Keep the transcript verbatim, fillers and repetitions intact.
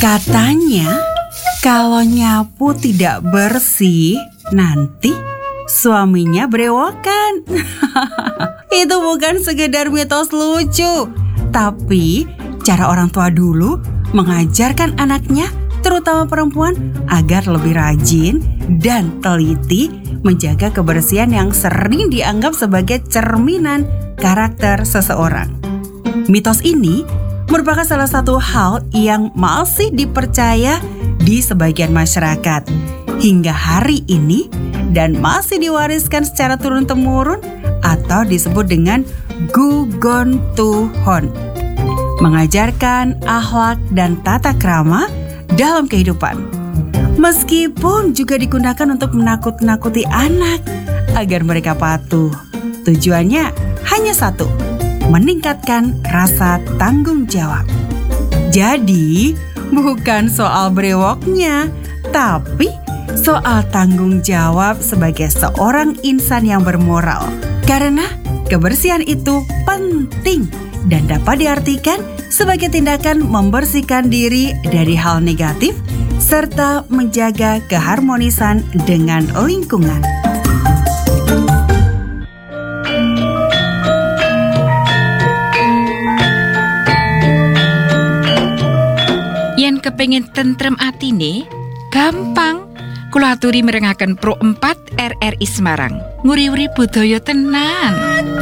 Katanya, kalau nyapu tidak bersih, nanti suaminya berewokan. Itu bukan sekedar mitos lucu, tapi cara orang tua dulu mengajarkan anaknya, terutama perempuan, agar lebih rajin dan teliti menjaga kebersihan yang sering dianggap sebagai cerminan karakter seseorang. Mitos ini merupakan salah satu hal yang masih dipercaya di sebagian masyarakat hingga hari ini dan masih diwariskan secara turun-temurun atau disebut dengan gugon tuhon. Mengajarkan akhlak dan tata krama dalam kehidupan. Meskipun juga digunakan untuk menakut-nakuti anak agar mereka patuh. Tujuannya hanya satu, meningkatkan rasa tanggung jawab. Jadi, bukan soal brewoknya, tapi soal tanggung jawab sebagai seorang insan yang bermoral. Karena kebersihan itu penting dan dapat diartikan sebagai tindakan membersihkan diri dari hal negatif serta menjaga keharmonisan dengan lingkungan. Yen kepengin tentrem atine, gampang. Kula aturi mirengaken Pro empat R R I Semarang. Nguri-uri budaya tenan.